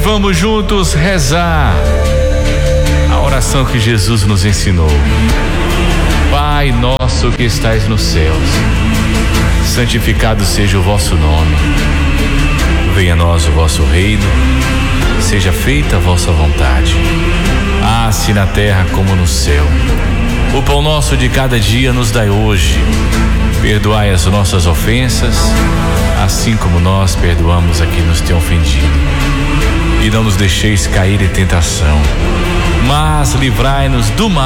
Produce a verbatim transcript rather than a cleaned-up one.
vamos juntos rezar a oração que Jesus nos ensinou. Pai nosso que estais nos céus, santificado seja o vosso nome. Venha a nós o vosso reino, seja feita a vossa vontade, assim na terra como no céu. O pão nosso de cada dia nos dai hoje. Perdoai as nossas ofensas, assim como nós perdoamos a quem nos tem ofendido. E não nos deixeis cair em tentação, mas livrai-nos do mal.